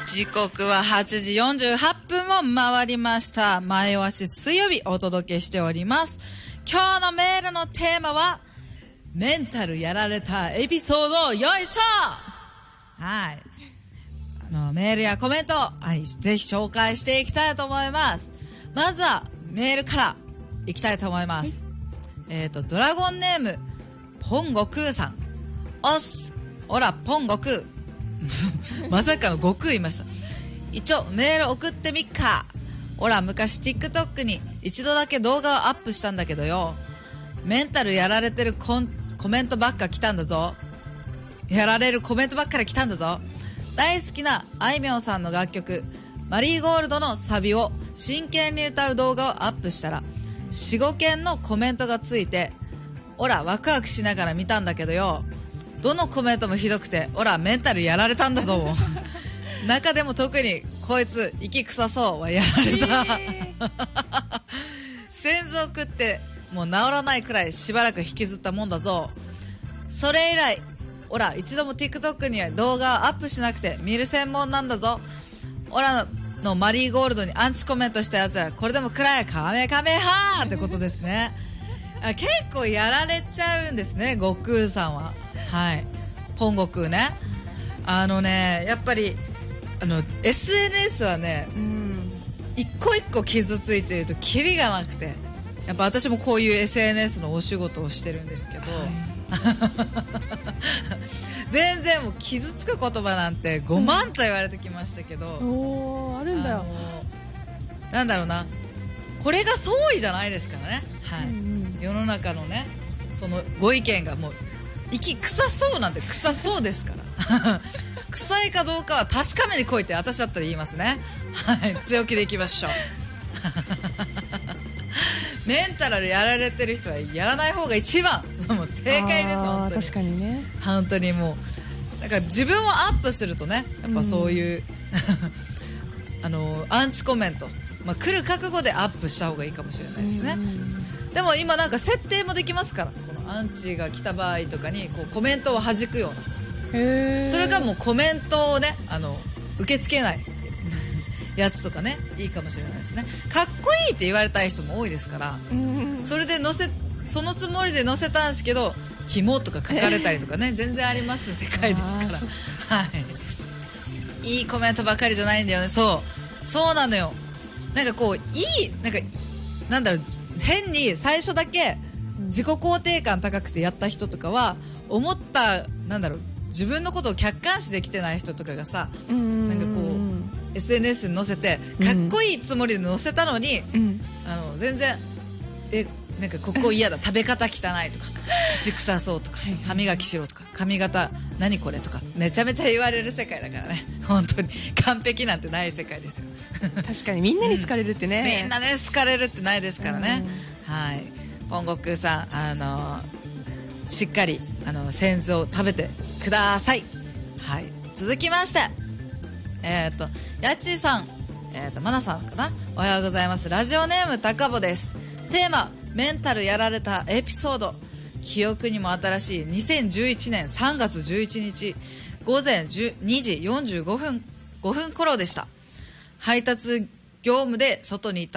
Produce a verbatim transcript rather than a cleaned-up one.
時刻ははちじよんじゅうはっぷんを回りました。前オアシス水曜日お届けしております。今日のメールのテーマはメンタルやられたエピソード、よいしょ。はい、あのメールやコメント、はい、ぜひ紹介していきたいと思います。まずはメールからいきたいと思います。えっとドラゴンネームポンゴクーさん、おっす、おらポンゴクーまさかの悟空いました。一応メール送ってみっか。おら昔 TikTok に一度だけ動画をアップしたんだけどよ、メンタルやられてるコンコメントばっか来たんだぞ。やられるコメントばっかり来たんだぞ。大好きなあいみょんさんの楽曲マリーゴールドのサビを真剣に歌う動画をアップしたら よん,ご 件のコメントがついて、おらワクワクしながら見たんだけどよ、どのコメントもひどくて、おらメンタルやられたんだぞ中でも特にこいつ息臭そうはやられた、えー、先祖食ってもう治らないくらいしばらく引きずったもんだぞ。それ以来おら一度も TikTok には動画をアップしなくて見る専門なんだぞ。おらのマリーゴールドにアンチコメントしたやつらこれでもくらいカメカメハーってことですねあ、結構やられちゃうんですね、悟空さんは。はい、ポン悟空ね。あのね、やっぱりあの エスエヌエス はね、うん、一個一個傷ついてるとキリがなくて、やっぱ私もこういう エスエヌエス のお仕事をしてるんですけど、はい、全然もう傷つく言葉なんてごまんちゃ言われてきましたけど、うん、 おー、あるんだよ。 なんだろうな、これが総意じゃないですからね、はい、うんうん、世の中のね、そのご意見がもう息臭そうなんて臭そうですから臭いかどうかは確かめに来いって私だったら言いますね。はい、強気でいきましょうメンタルやられてる人はやらない方が一番もう正解です。本当に確かにね、 本当にもうなんか自分をアップするとね、やっぱそういう、うん、あのアンチコメント、まあ、来る覚悟でアップした方がいいかもしれないですね、うん、でも今なんか設定もできますから、このアンチが来た場合とかにこうコメントを弾くような、へー、それがもうコメントをね、あの受け付けないやつとかね、いいかもしれないですね。かっこいいって言われたい人も多いですから、うん、それで載せそのつもりで載せたんですけどキモとか書かれたりとかね、全然あります世界ですからはい、いいコメントばかりじゃないんだよね。そうそうなのよ。なんかこういいなんかなんだろう、変に最初だけ自己肯定感高くてやった人とかは思ったなんだろう、自分のことを客観視できてない人とかがさ、なんかこうエスエヌエス に載せてかっこいいつもりで載せたのに、うん、あの全然えなんかここ嫌だ食べ方汚いとか口臭そうとか歯磨きしろとか髪型何これとかめちゃめちゃ言われる世界だからね、本当に完璧なんてない世界ですよ確かにみんなに好かれるってね、 うん、みんなね好かれるってないですからね、うん、はい、ポンゴクーさん、あのしっかりあの先祖を食べてください。はい、続きましてえっ、ー、とやっちーさん、えっ、ー、とまなさんかな、おはようございます。ラジオネームたかぼです。テーマメンタルやられたエピソード。記憶にも新しいにせんじゅういちねんさんがつじゅういちにちごぜんにじよんじゅうごふんごふん頃でした。配達業務で外にいた